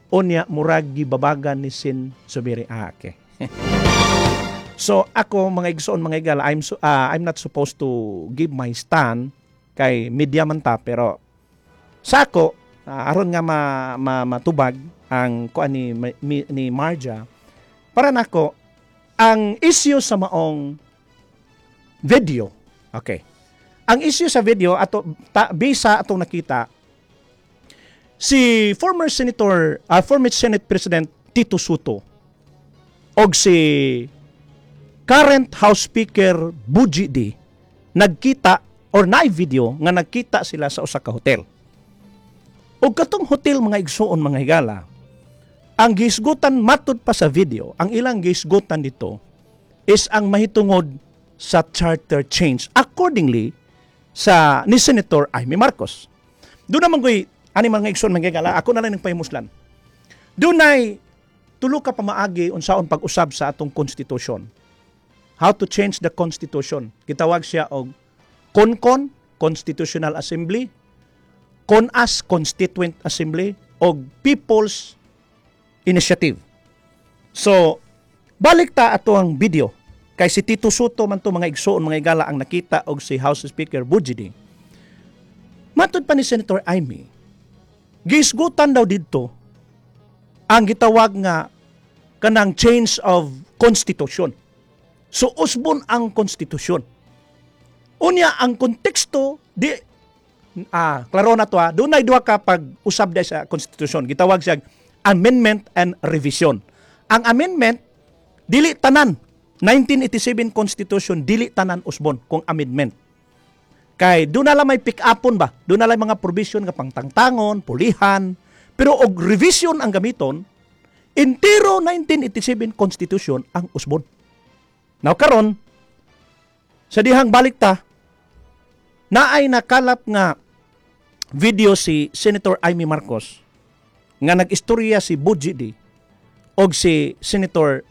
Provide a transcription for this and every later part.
unya murag gibabagan ni Sin Zubiri. Okay. So ako mga igsoon mga igala, I'm not supposed to give my stand kay media man ta, pero sa ako aron nga matubag ang kuan ni Marja, para nako ang issue sa maong video. Okay. Ang issue sa video ato bisa atong nakita si former Senate President Tito Soto og si current House Speaker Buji D nagkita or na-video nga nagkita sila sa usa ka hotel. Og katong hotel mga igsuon mga higala, ang gisgutan matud pa sa video, ang ilang gisgutan dito is ang mahitungod sa charter change accordingly sa ni Senator Amy Marcos. Doon naman ko'y ani mga igsoon mga higala, ako na lang nagpahimuslan. Doon ay tulo ka pamaagi unsaon pag-usab sa atong konstitusyon. How to change the constitution. Gitawag siya og CONCON, Constitutional Assembly, CONAS, Constituent Assembly, o People's Initiative. So, balik ta ato ang video. Kay si Tito Soto man to mga igsoon, mga igala ang nakita og si House Speaker Bujidi. Matud pa ni Senator Amy, gisgutan daw dito ang gitawag nga kanang change of constitution. So, usbon ang konstitusyon. Unya, ang konteksto, klaro na to doon ay duha ka pag-usab da sa konstitusyon. Gitawag siya amendment and revision. Ang amendment, dili tanan. 1987 Constitution, dili tanan usbon kung amendment. Kay doon na lang may pick-upon ba? Doon na lang mga provision nga pangtangtangon, pulihan. Pero og revision ang gamiton, entero 1987 Constitution ang usbon. Now karon, sa dihang balik ta, naay nakalap nga video si Senator Amy Marcos nga nag-istorya si Buji D og si Senator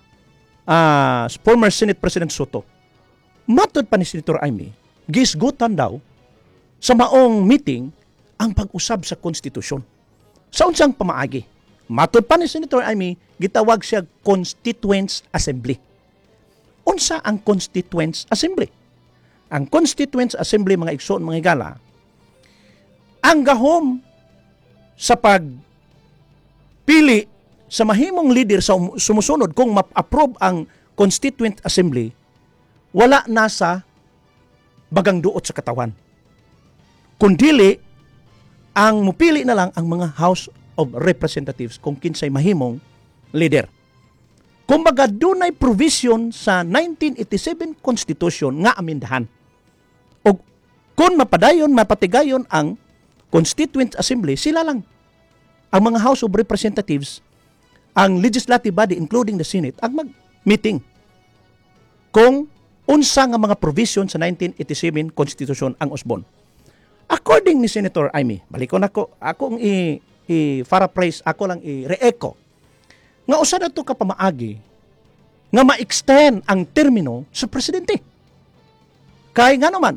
former Senate President Soto. Matod pa ni Senator Amy, gisgutan daw sa maong meeting ang pag-usab sa konstitusyon. Sa unsang pamaagi? Matod pa ni Senator Amy, gitawag siya Constituents Assembly. Unsa ang Constituents Assembly? Ang Constituents Assembly, mga igsoon, mga higala, ang gahom sa pagpili sa mahimong leader sa sumusunod kung ma-approve ang Constituent Assembly, wala na sa bagang duot sa katawan. Kundili, ang mupili na lang ang mga House of Representatives kung kinsay mahimong leader. Kumbaga, dunay provision sa 1987 Constitution nga amendahan. O kung mapatigayon ang Constituent Assembly, sila lang. Ang mga House of Representatives, ang legislative body, including the Senate, ang mag-meeting. Kung unsa nga mga provision sa 1987 Constitution ang usbon. According ni Senator Amy, balikon akong i-paraphrase, ako lang i-re-echo, nga usa na ito ka pamaagi nga ma-extend ang termino sa presidente. Kaya nga naman,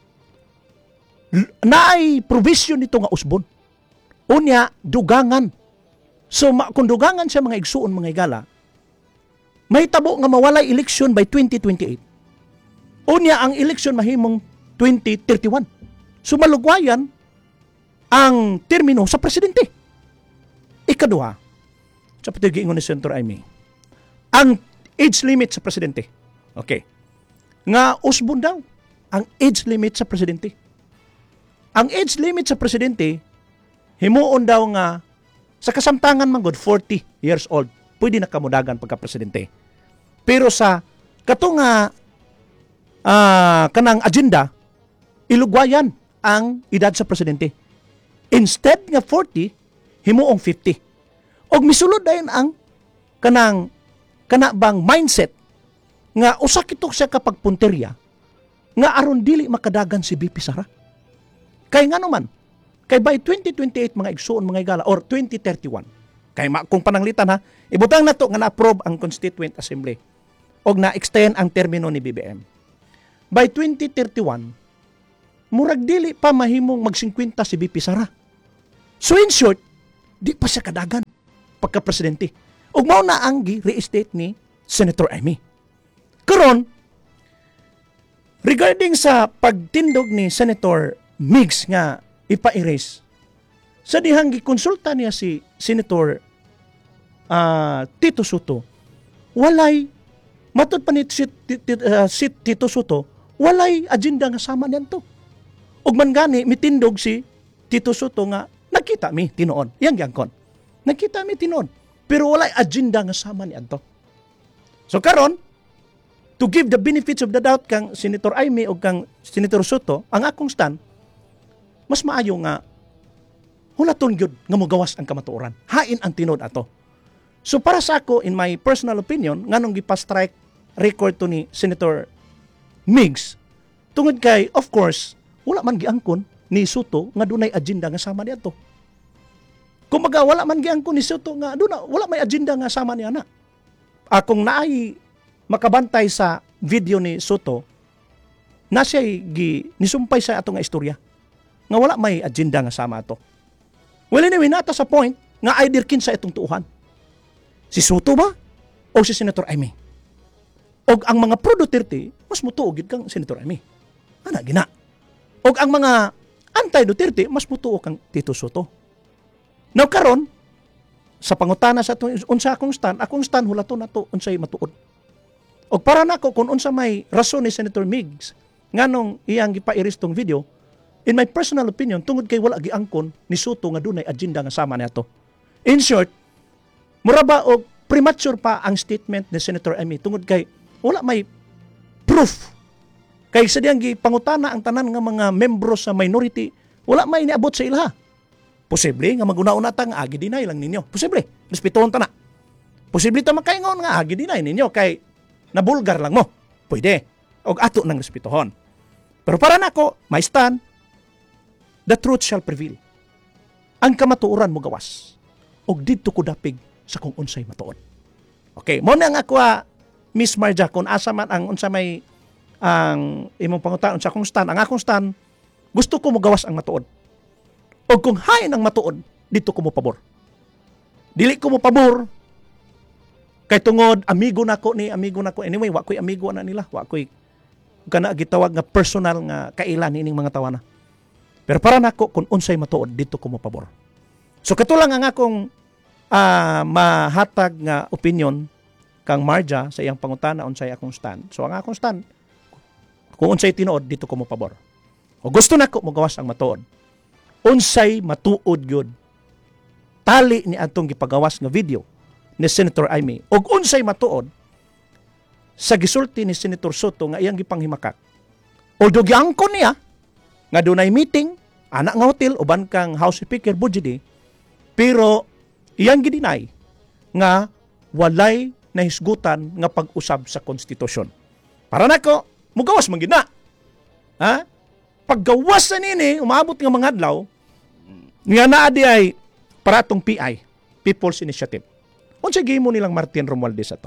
naay provision nito nga usbon. Unya, dugangan. So, kung dugangan siya mga igsuon, mga igala, may tabo nga mawalay eleksyon by 2028. Unya, ang eleksyon mahimong 2031. So, malugwayan ang termino sa presidente. Ikaduha, sa patigingon ni Senator Amy, ang age limit sa presidente. Okay. Nga usbon daw ang age limit sa presidente. Ang age limit sa presidente, himuon daw nga sa kasamtangan man god 40 years old, pwede na kamudagan pagka-presidente. Pero sa katong kanang agenda, ilugwayan ang edad sa presidente. Instead nga 40, himuong 50. Og misulod dayon ang kanang bang mindset nga usa kitok siya kapag punteriya nga aron dili makadagan si BP Sara. Kay nga naman, kay by 2028 mga igsuon mga igala or 2031. Kay kung pananglitan ha, ibutang nato nga na-approve ang Constituent Assembly og na-extend ang termino ni BBM. By 2031, murag dili pa mahimong mag-50 si BP Sara. So in short, di pa siya kadagan. pagka-presidente. Ug mao na ang gi-reinstate ni Senator Amy. Karon, regarding sa pagtindog ni Senator Migs nga ipa-erase, sa dihang gikonsulta niya si Senator Tito Soto, walay, matod pa ni si Tito Soto, walay agenda nga sama niyan to. Ug man gani, mitindog si Tito Soto nga, nakita mi tinuon. Yang gyangkon. Nakita mi tinuon. Pero walay agenda nga sama niyan to. So karon, to give the benefits of the doubt kang Senator Amy o kang Senator Soto, ang akong stand, mas maayo nga hulaton gyud nga mogawas ang kamatuoran. Hain ang tinod ato. So para sa ako, in my personal opinion, nganong gipa-strike record to ni Senator Migs, tungod kay, of course, wala man giangkon ni Soto nga dunay agenda nga sama niya to. Kumaga, wala man giangkon ni Soto nga wala may agenda nga sama niya na. Kung naay makabantay sa video ni Soto, na siya nisumpay sa ato nga istorya nga wala may agenda nga sama ato. Well, anyway, nata sa point nga ay dirkin sa itong tuuhan. Si Soto ba? O si Senator Amy? O ang mga pro-Duterte, mas mutuog kang Senator Amy. Ana, gina. O ang mga anti-Duterte, mas mutuog kang Tito Soto. Now, karon, sa pangutana sa itong unsa akong stand hulaton na to, unsay matuod. O para nako kung unsa may rason ni Senator Migs, nganong iyang gipa-iris tong video, in my personal opinion, tungod kay wala giangkon ni Soto nga dunay agenda nga sama niya to. In short, mura ba o premature pa ang statement ni Senator Amy tungod kay wala may proof. Kay sa diyang gipangutana ang tanan nga mga membro sa minority, wala may niabot sa ilaha. Posible nga maguna-una ta nga agi dinay lang ninyo. Posible. Respetuhon ta na. Posible ta makaingon nga agi dinay ninyo kay nabulgar lang mo. Pwede. Og ato nang respetuhon. Pero para nako, may stand, the truth shall prevail. Ang kamatuoran mo gawas. Og didto ko dapig sa kung unsay matuod. Okay, mo na nga ako Miss Marja, kung asa man ang unsa may ang imong pangutan unsa akong stand, ang akong stand, gusto ko mo gawas ang matuod. O kung hain ang matuod, dito ko mo pabor. Dili ko mo pabor kay tungod amigo nako. Anyway, wa ko'y amigo na nila. Wa ko'y kana gitawag nga personal nga kailan ining mga tawana. Pero para nako kung unsay matuod, dito ko mo pabor. So katulang ang akong mahatag nga opinion kang Marja sa iyang pangutana unsay akong stand. So ang akong stand, kung unsay tinuod, dito ko mo pabor. O gusto nako mo gawas ang matuod. Unsay matuod gyud. Tali ni atong gipagawas nga video ni Senator Amy. Og unsay matuod sa gisulti ni Senator Soto nga iyang gipanghimakak. Although giangkon niya nga dunay meeting anak nga hotel uban kang House Speaker Bujidi, pero iyang gidinay nga walay nahisgutan nga pag-usab sa konstitusyon. Para nako, mugawas man gid na. Ha? Paggawas sa nini, umabot nga mga adlaw, nga naa di ay paratong PI, People's Initiative. Unsay gihimo nilang Martin Romualdez ato?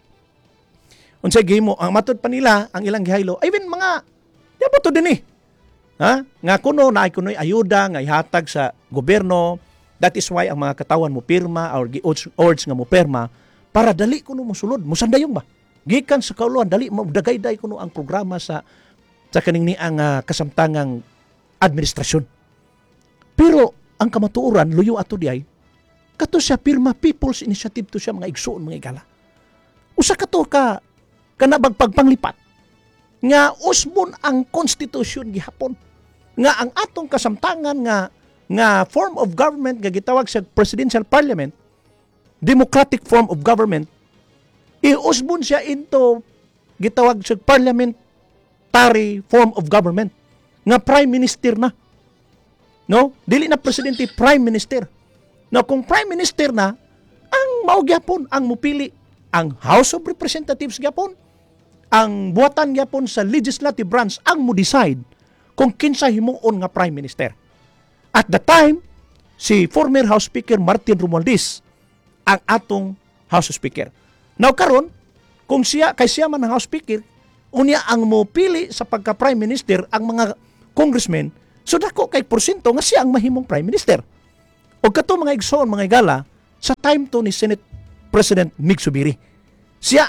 Unsay gihimo ang matod pa nila ang ilang gihaylo, even mga yapo din eh. Ha? Nga kuno naay kuno'y ayuda nga ihatag sa gobyerno. That is why ang mga katawan mo pirma or gi-urge nga mo pirma para dali kuno mo sulod, mo sandayong ba? Gikan sa kauluan dali mo dagay-day kuno ang programa sa kaning niang kasamtangang administrasyon. Pero ang kamatuoran luyo ato diay kato siya pirma People's Initiative to siya mga igsuon mga igala. Usa kato ka kanabag pagpanglipat nga usbon ang konstitusyon gihapon nga ang atong kasamtangan nga form of government nga gitawag sa presidential parliament, democratic form of government, iusbon siya into gitawag sa parliamentary form of government nga prime minister na. No? Dili na presidente, prime minister. No, kung prime minister na, ang mao gyapon ang mupili ang House of Representatives gyapon, ang buhatan gyapon sa legislative branch ang mo decide kung kinsa himuon nga prime minister. At the time, si former House Speaker Martin Romualdez ang atong House Speaker. Now karon, kung siya man ang House Speaker, unya ang mopili sa pagka prime minister ang mga congressmen, so dako kay porsyento nga siya ang mahimong prime minister. O kato mga igsoon, mga igala, sa time to ni Senate President Mig Subiri. Siya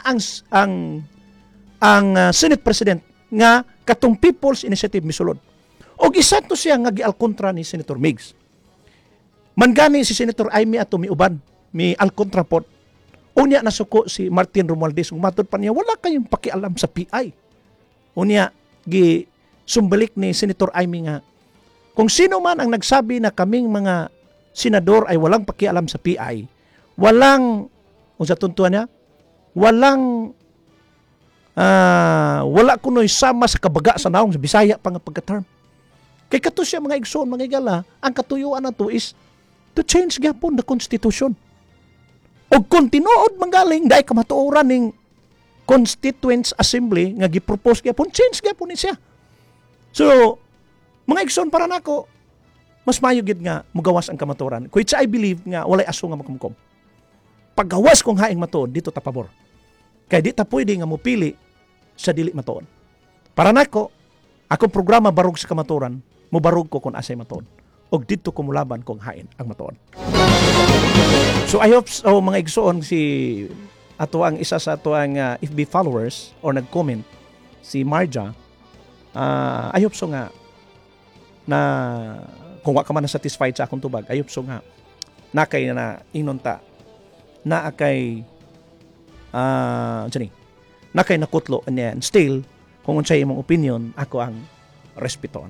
ang Senate President nga katong People's Initiative misulod. Og isa to siya nga gialkontra ni Senator Migs. Mangani si Senator Amy ato miuban, mi alkontra pot. Unya nasuko si Martin Romualdez ug matud pa niya wala kayong pakialam sa PI. Unya gi sumbalik ni Senator Amy nga kung sino man ang nagsabi na kaming mga senador ay walang pakialam sa PI, walang unsa tuntuan niya, wala kunoy sama sa kabaga sa naong sa Bisaya pa nga pagka-term. Kay kato siya mga igsoon, mga igala, ang katuyuan na to is to change gyapon the Constitution. O kung tinuod manggaling, dahil kamatuoran ng Constituents Assembly nga gipropose gyapon, change gyapon ni siya. So, mga igsoon para nako, mas mayugid nga mugawas ang kamatuoran. Which I believe nga walay aso nga makumkom. Paggawas kong haing matuod, dito ta pabor. Kaya di ta pwede nga mupili sa dili matuod. Para nako, akong programa barog sa kamatuoran, mubarog ko kung asay matuod. O dito ko mulaban kung hain ang matuod. So I hope mga igsoon si ato ang isa sa ato ang FB followers or nag-comment si Marja, I hope so nga na kung wa ka man na satisfied sa akong tubag, I hope so nga nakay na inunta na akay nakay nakutlo and still kung unsay imong opinion ako ang respeton.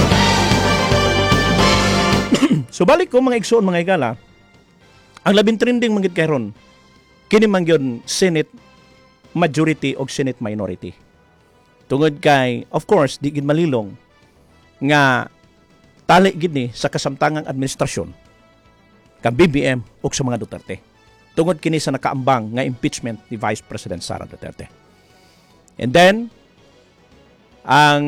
So balik ko mga igsoon mga igala, ang labing trending manggid karon kini man gyud Senate majority o Senate minority. Tungod kay of course di gid malilong nga tali gid ni sa kasamtangang administrasyon kang BBM o sa mga Duterte. Tungod kini sa nakaambang nga impeachment ni Vice President Sara Duterte. And then ang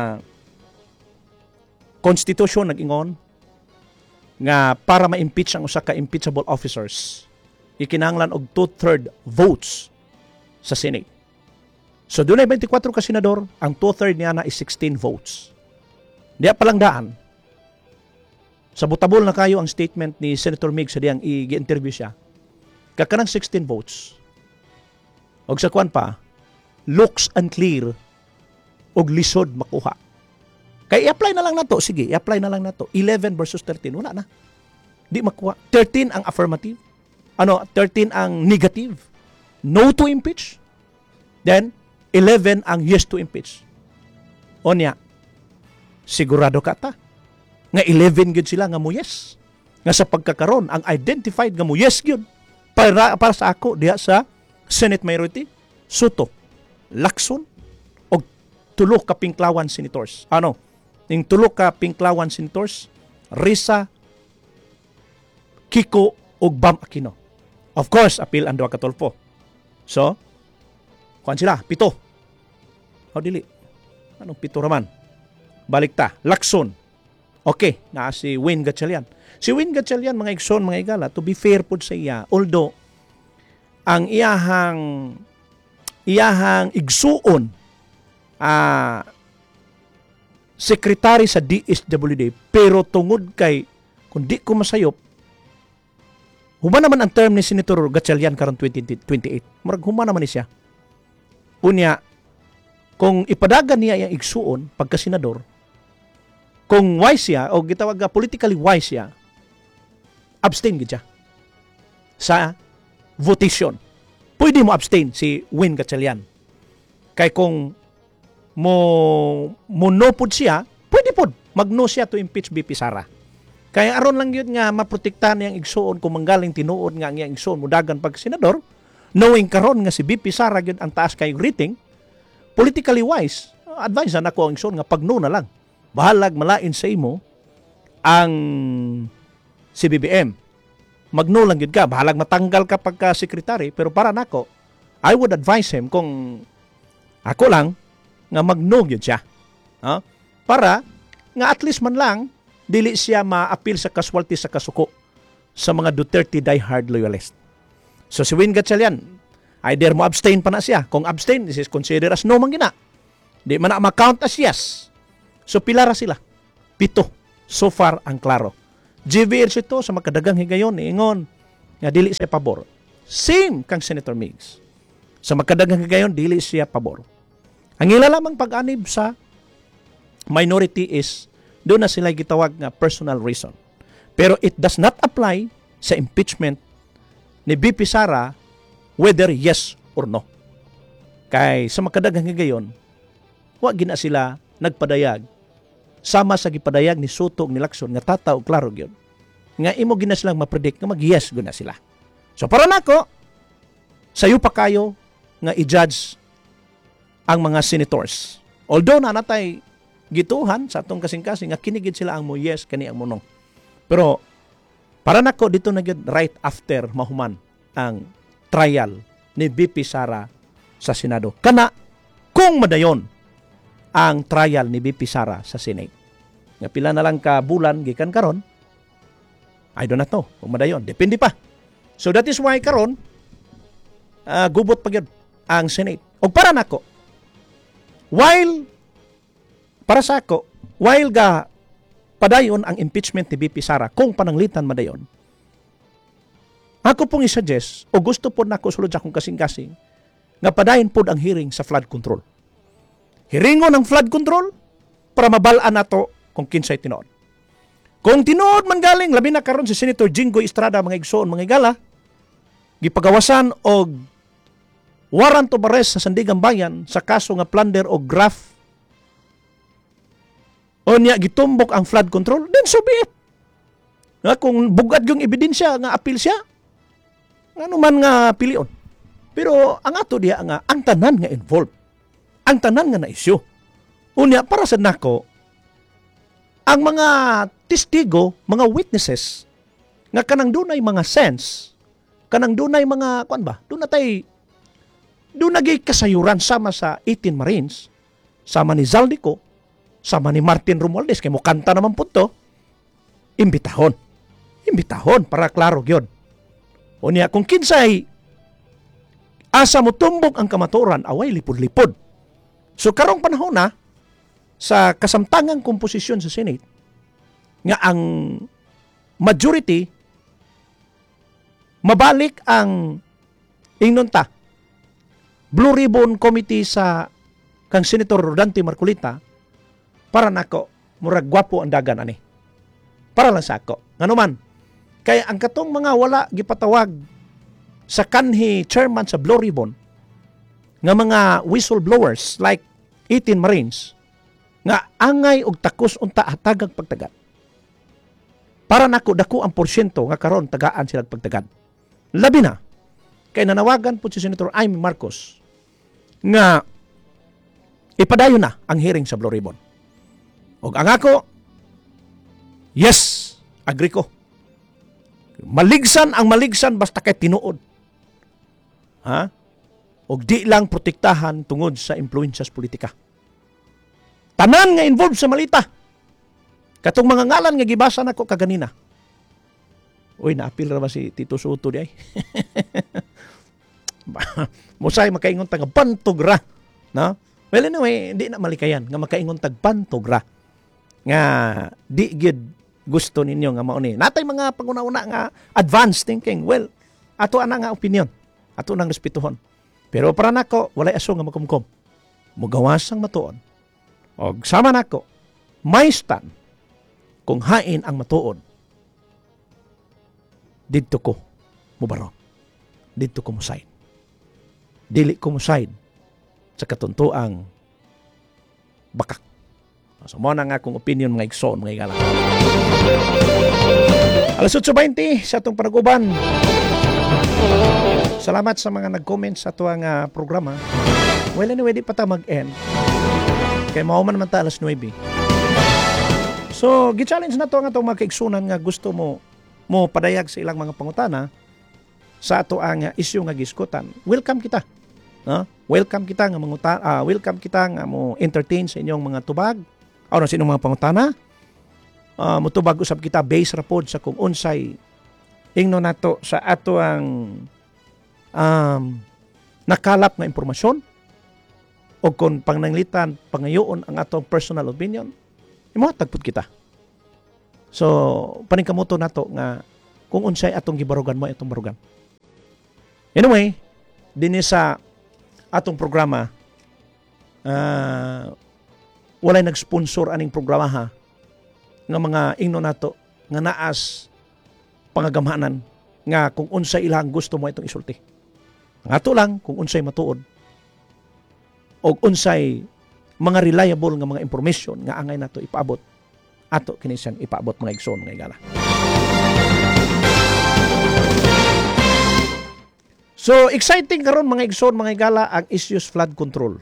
Constitution nag-ingon nga para ma-impeach ang usa ka impeachable officers, ikinahanglan og 2/3 votes sa Senate. So dunay 24 ka senador, ang 2/3 niya na is 16 votes. Diya palang daan. Sa butabol na kayo ang statement ni Senator Mig sa diyang i-interview siya. Kakanang 16 votes. Og sa kwan pa, looks unclear og lisod makuha. Kaya i-apply na lang na to. Sige, i-apply na lang na to. 11 versus 13. Wala na. Di makuha. 13 ang affirmative. 13 ang negative. No to impeach. Then, 11 ang yes to impeach. Onya, sigurado ka ta. Nga 11 gyud sila nga mo yes. Nga sa pagkakaron, ang identified nga mo yes gyud. Para sa ako, diha sa Senate majority, Soto, Lacson, o tulo ka Pinklawan senators. Ning tulo ka Pinklawan senators, Risa, Kiko, ug Bam Aquino. Of course, appeal ang duha ka tulpo. So, kuan sila, 7. Dili. Anong 7 raman? Balik ta. Lacson. Okay, na si Wayne Gatchalian. Si Wayne Gatchalian, mga igsoon, mga igala, to be fair po sa iya, although, ang iyahang igsuon, secretary sa DSWD, pero tungod kay, kung di ko masayop, human naman ang term ni Senator Gatchalian karon 2028. Murag human naman ni siya. Unya, kung ipadagan niya yung igsuon, pagka-senador, kung wise siya, o gitawag politically wise siya, abstain gid siya sa votation. Pwede mo abstain si Wayne Gatchalian. Kay kung mo no pod siya, pwede pod magno siya to impeach BP Sara. Kaya aron lang yun nga maprotektahan niyang igsuon kung manggaling tinuod nga ang iyang igsuon mudagan pag senador, knowing karon nga si BP Sara gyud ang taas kay rating, politically wise, advise na ako ang igsuon nga pagno na lang. Bahalag malain sa imo ang si BBM. Magno lang gyud ka, bahalag matanggal ka pagka secretary, pero para nako, I would advise him kung ako lang nga magno gyud siya. Para nga at least man lang dili siya ma-appeal sa casualty sa kasuko sa mga Duterte diehard loyalist. So si Wayne Gatchalian, either mo abstain pa na siya. Kung abstain, this is considered as no man gina. Di man na ma-count as yes. So pilara sila. 7. So far ang klaro. GVR ito sa makadagang higayon, ingon, nga dili siya pabor. Same kang Senator Migs. Sa magkadaghang gayon, dili siya pabor. Ang ila lamang pag-anib sa minority is doon na sila gitawag nga personal reason. Pero it does not apply sa impeachment ni BP Sara whether yes or no. Kay sa makadaghang gayon, wa gina sila nagpadayag sama sa gipadayag ni Soto ug ni Lacson nga tataw klaro gyud nga imo gina silang ma-predict nga mag-yes gud na sila. So para nako, sayo pa kayo nga i-judge ang mga senators. Although na natay gituhan sa atong kasing-kasing nga kinigid sila ang mo yes kani ang monong. Pero para nako dito na gyud right after mahuman ang trial ni BP Sara sa Senado. Kana kung madayon ang trial ni BP Sara sa Senate. Nga pila na lang ka bulan gikan karon, I do not know kung madayon. Depende pa. So that is why karon gubot pa gyud ang Senate. Og para nako, para sa ako, while ga padayon ang impeachment ni BP Sara kung pananglitan madayon, ako pong i-suggest o gusto po nako sulod sa akong kasing-kasing nga padayon pod ang hearing sa flood control. Hiringon ang flood control para mabalaan nato kung kinsay tinuod. Kung tinuod man galing, labi na karon si Senator Jinggoy Estrada mga igsoon, mga igala, gipagawasan og warrant of arrest sa Sandigan Bayan sa kaso nga plunder o graft o niya gitumbok ang flood control, then so be it. Nga, kung bugad yung ebidensya nga apil siya, ano man nga pilion. Pero ang ato diya nga, ang tanan nga involved, ang tanan nga na issue. Unya, para sa nako, ang mga testigo, mga witnesses, nga kanang dunay mga sense, kanang dunay mga, doon nagay kasayuran sama sa 18 Marines, sama ni Zaldico, sama ni Martin Romualdez, kay mo kanta naman po to, imbitahon para klaro gyud. O niya, kung kinsay asa mo tumbok ang kamaturan, away lipod-lipod. So karong panahon na sa kasamtangang komposisyon sa Senate nga ang majority mabalik ang inunta Blue Ribbon Committee sa kang Senator Rodante Marcolita para nako murag gwapo ang dagan ani. Para lang sa ako. Ngano man, kaya ang katong mga wala gipatawag sa kanhi chairman sa Blue Ribbon nga mga whistleblowers like 18 Marines nga angay og takos unta hatagag pagtagad. Para nako dako ang porsyento nga karon tagaan sila pagtagad. Labi na kay nanawagan po si Senator Amy Marcos nga ipadayon na ang hearing sa Blue Ribbon. Og ang ako, yes, agree ko. Maligsan ang maligsan basta kay tinuod. Ha? Og di lang protektahan tungod sa impluensyas politika. Tanan nga involved sa malita. Katong mga ngalan nga gibasa nako kaganina. Uy, naapil ra ba si Tito Soto di ay? Musay makaingon tag bantog ra, no? Well anyway, di na malikayan nga makaingon tag bantog ra. Nga di gid gusto ninyo nga mao ni. Natay mga panguna-una nga advanced thinking. Well, ato ana nga opinion. Ato nang respetuhon. Pero para nako walay aso nga makumkom. Mugawasang matuon. Og sama nako, may stand kung hain ang matuon. Didto ko mubaro. Didto ko musaid. Dili ko musaid sa katuntuang bakak. So mo na nga akong opinion mga igsoon, mga igala. Alas 8:20 sa atong panaguban. Salamat sa mga nag-comment sa tuwang programa. Well, anyway, di pa ta mag-end. Kaya mauman naman ta alas 9. So, gi-challenge na to ang atong mga kaigsunan nga gusto mo padayag sa ilang mga pangutana sa ato ang issue nga giskutan. Welcome kita. Welcome kita nga welcome kita nga mo entertain sa inyong mga tubag. Sa inyong mga pangutana. Mutubag usab kita base rapod sa kung unsay ingno nato sa ato ang nakalap nga impormasyon o kung pangnanglitan pangayoon ang atong personal opinion, imuhatag pud kita. So, paningkamuto nato nga kung unsay atong gibarugan mo itong barugan. Anyway, dinhi sa atong programa, walay nag-sponsor aning programa ha, nga mga ingno nato nga naas pangagamanan nga kung unsay ilang gusto mo itong isulti. Ang ato lang kung unsay matuod o unsay mga reliable nga mga information nga angay nato ipaabot, ato kini siyang ipaabot mga igsoon mga igala. So exciting karon mga igsoon mga igala ang issues flood control.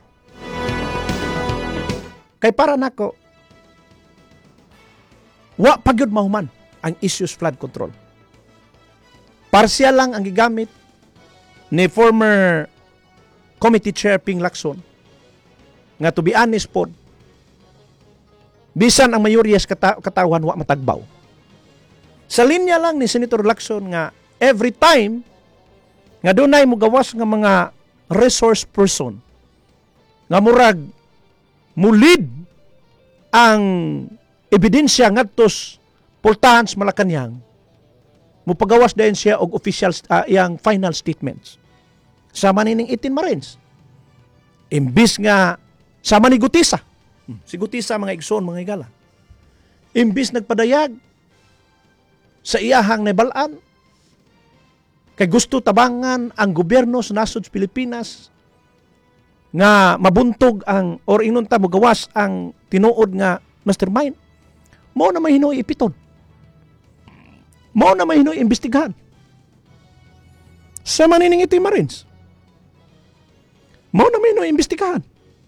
Kay para nako wa pagyud mahuman ang issues flood control. Parsial lang ang gigamit ni former committee chair Ping Lacson nga to be honest pod, bisan ang mayoryas katawan wa matagbaw. Sa linya lang ni Senator Lacson nga every time nga dunay mo gawas nga mga resource person nga murag mulid ang ebidensya ngadtos pultahan sa Malacañang, mupagawas dayon siya og official yang final statements. Sama nining 18 Marines. Imbis nga sama ni Gutisa. Si Gutisa mga igsoon mga igala. Imbis nagpadayag sa iyahang nabalaan kay gusto tabangan ang gobyerno sa nasod sa Pilipinas nga mabuntog ang or inunta mo gawas ang tinuod nga mastermind. Mao na mahinoy ipiton. Mao na mahinoy imbestigahan. Sa manining ito'y Marines. Mao na mahinoy imbestigahan.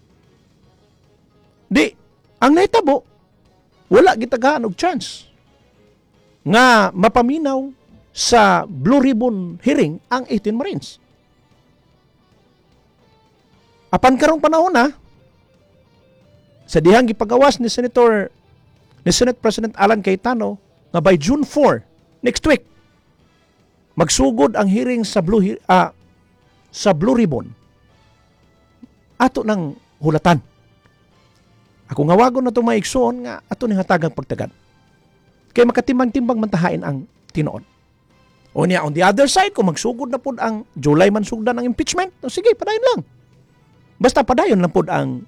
Di, ang naitabo, wala gitagahan og chance nga mapaminaw sa Blue Ribbon hearing ang 18 Marines. Apan karong panahon na, sa dihang gipagawas ni Senate President Alan Cayetano nga by June 4, next week, magsugod ang hearing sa Blue Ribbon. Ato ng hulatan. Ako ngawagon na itong mga igsoon nga ato ning hatagang pagtagad. Kaya makatimbang-timbang mantahain ang tinuod. O niya, on the other side, kung magsugod na po ang July man sugdan ang impeachment, sige, padayon lang. Basta padayon lang po ang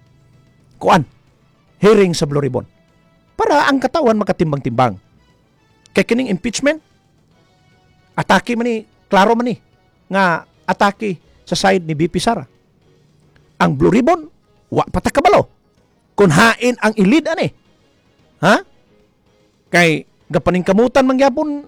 hearing sa Blue Ribbon. Para ang katawan makatimbang-timbang. Kaya kining impeachment, atake man ni, klaro man ni, nga atake sa side ni BP Sara. Ang Blue Ribbon, wa patakabalo. Kung hain ang ilid ani. Ha? Kay gapaning kamutan mangyapon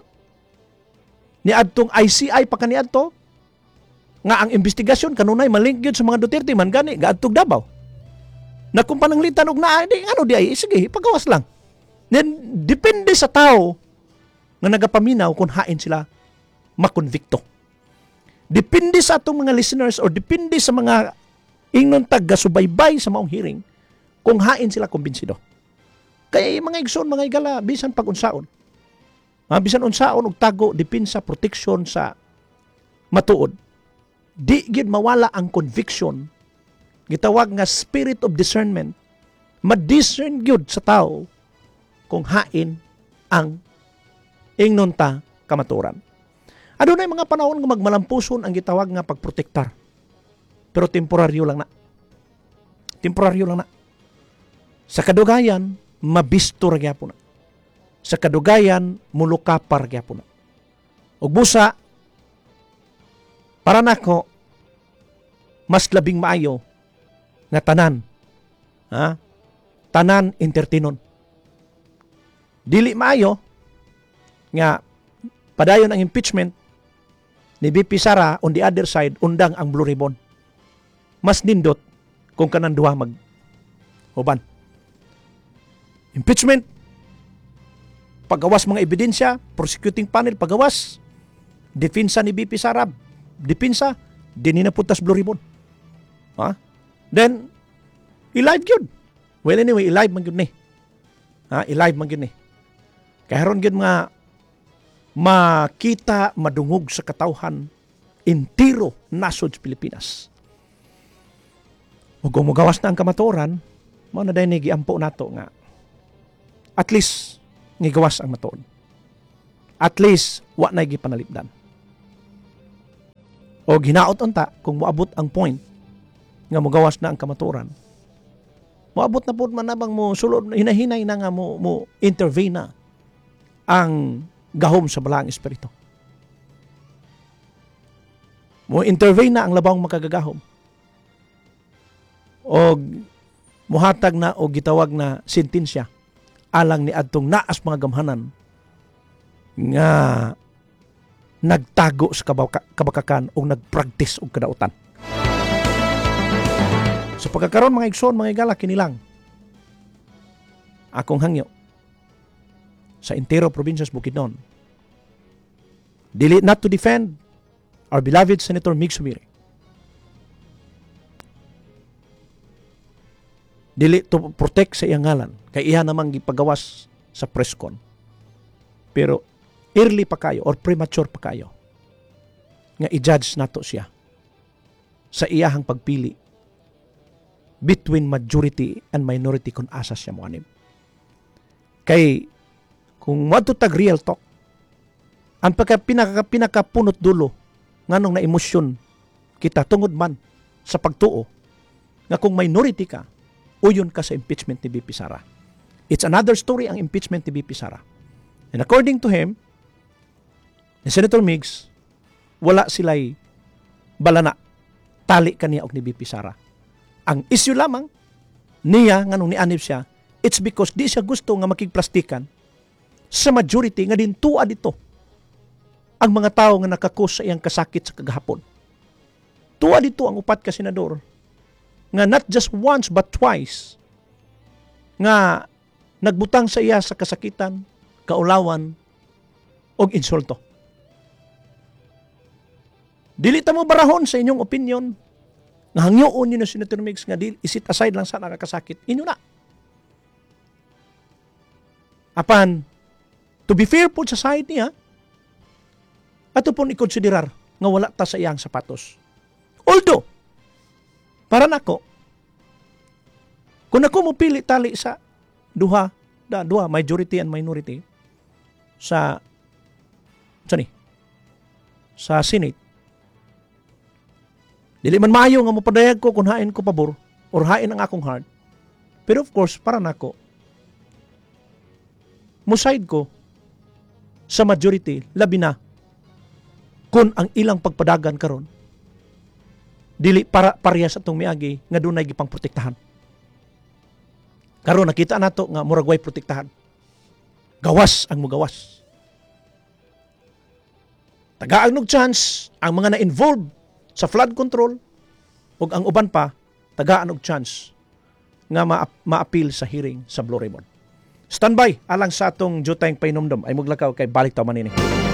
ni adtong ICI pa kaniadto nga ang investigasyon kanunay malink gyud sa mga Duterte man gani gaadtog Davao. Na kung pananglitan og naa di ano di ay sige pagawas lang. Then depende sa tao nga nagapaminaw kung hain sila makonvikto. Depende sa atong mga listeners or depende sa mga ingnon taga-subaybay sa maong hearing kung hain sila kumbinsido. Kaya yung mga igsoon, mga igala, bisan pag-unsaon. Bisan unsaon og tago, dipinsa, proteksyon sa matuod. Di gid mawala ang conviction. Gitawag nga spirit of discernment. Ma-discern gyud sa tao kung hain ang ingnon ta kamaturan. Adunay mga panahon nga magmalampuson ang gitawag nga pagprotektar. Pero temporaryo lang na. Temporaryo lang na. Sa kadugayan, mabisto ra gyapon na. Sa kadugayan, mulukapar gyapon na. Ug busa, para nako, mas labing maayo nga tanan. Tanan entertainon. Dili maayo nga padayon ang impeachment ni BP Sara on the other side, undang ang Blue Ribbon. Mas nindot kung kanang duha mag-uban. Impeachment, pagawas mga ebidensya, prosecuting panel, pagawas, depensa ni BP Sara, depensa, din napuntas Blue Ribbon. Then, i-live yun. Well, anyway, i-live man yun ni. I-live man yun ni. Kaya haron yun nga makita, madungog sa katawhan, entero nasod sa Pilipinas. Ug kung magawas na ang kamatuoran, mao na dahil giampo nato nga at least ngigawas ang matuod. At least wa na gipanalipdan. O ginaot unta kung moabot ang point nga mogawas na ang kamatuoran. Moabot na po man nabang mo sulod, hinahinay na nga mo intervene na ang gahom sa balaang espiritu. Mo intervene na ang labang makagagahom. O muhatag na o gitawag na sentensya alang ni adtong naas mga gamhanan nga nagtago sa kabakakan o nagpractice og kadautan. Sa pagkakaroon mga igsoon, mga igala, kinilang akong hangyo sa entero probinsya sa Bukidnon, dili not to defend our beloved Senator Mig Subiri, dili to protect sa iyang ngalan, kay iya namang gipagawas sa presscon. Pero early pa kayo or premature pa kayo nga i-judge nato siya sa iyahang pagpili between majority and minority kung asa siya mo anim. Kay kung matutag real talk, ang pinakapunot dulo nganong na emosyon kita tungod man sa pagtuo nga kung minority ka, uyon ka sa impeachment ni BP Sara. It's another story ang impeachment ni BP Sara. And according to him, ni Senator Migs, wala sila'y balana, tali kaniya og ni BP Sara. Ang issue lamang, niya, nga nung nianib siya, it's because di siya gusto nga makigplastikan sa majority nga din tuwa dito ang mga tao nga nakakos sa iyang kasakit sa kagahapon. Tuwa dito ang upat ka senador nga not just once but twice nga nagbutang sa iya sa kasakitan, kaulawan, o insulto. Dili ta mo barahon sa inyong opinion nga hangyoon niyo na Senator Migs nga isit aside lang sa nakakasakit. Inyo na. Apan, to be fair po sa side niya, ato pong ikonsiderar nga wala ta sa iyang sapatos. Although, para nako, kung ako mo pili tali sa duha, majority and minority, sa Senate, dili man maayo nga mopadayag ko kung hain ko pabor or hain ang akong heart. Pero of course, para nako, muside ko sa majority, labi na kung ang ilang pagpadagan karon dili para parehas atong miagi nga dunay gipang protektahan. Karon nakita nato nga murag way protektahan. Gawas ang mugawas. Tagaag og chance ang mga na-involved sa flood control ug ang uban pa tagaan og chance nga ma-appeal sa hearing sa Blue Ribbon. Standby alang sa atong jutayng painomdom ay muglakaw kay balik ta manini.